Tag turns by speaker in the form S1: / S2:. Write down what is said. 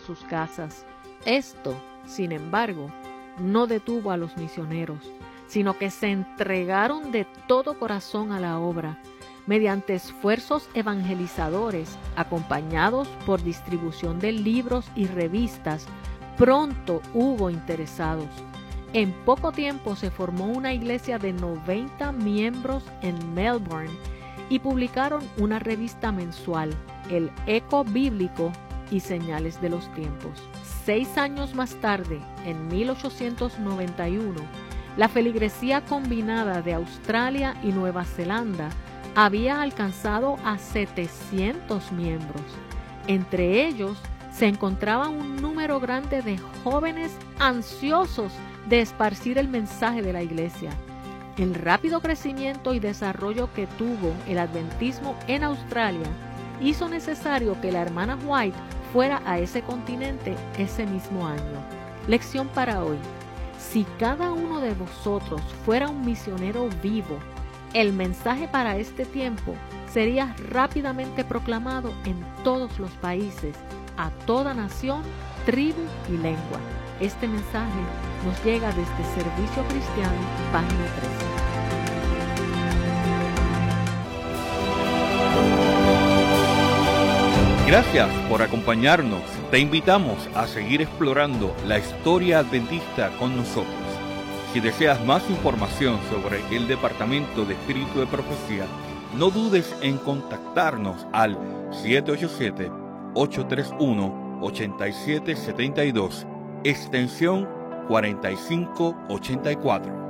S1: sus casas. Esto, sin embargo, no detuvo a los misioneros, sino que se entregaron de todo corazón a la obra, mediante esfuerzos evangelizadores, acompañados por distribución de libros y revistas. Pronto hubo interesados. En poco tiempo se formó una iglesia de 90 miembros en Melbourne y publicaron una revista mensual, El Eco Bíblico y Señales de los Tiempos. 6 años más tarde, en 1891, la feligresía combinada de Australia y Nueva Zelanda había alcanzado a 700 miembros. Entre ellos se encontraba un número grande de jóvenes ansiosos de esparcir el mensaje de la iglesia. El rápido crecimiento y desarrollo que tuvo el adventismo en Australia hizo necesario que la hermana White fuera a ese continente ese mismo año. Lección para hoy: si cada uno de vosotros fuera un misionero vivo, el mensaje para este tiempo sería rápidamente proclamado en todos los países, a toda nación, tribu y lengua. Este mensaje nos llega desde Servicio Cristiano, página 13.
S2: Gracias por acompañarnos. Te invitamos a seguir explorando la historia adventista con nosotros. Si deseas más información sobre el Departamento de Espíritu de Profecía, no dudes en contactarnos al 787-831-8772, extensión 4584.